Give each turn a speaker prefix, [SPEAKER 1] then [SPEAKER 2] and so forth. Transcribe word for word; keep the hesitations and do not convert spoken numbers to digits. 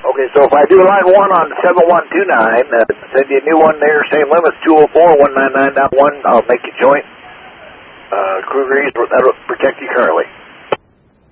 [SPEAKER 1] Okay, so if I do line one on seven one two nine, uh, send you a new one there, same limits, two oh four, one nine nine one, I'll make you joint. Uh, Kruger East, that'll protect you currently.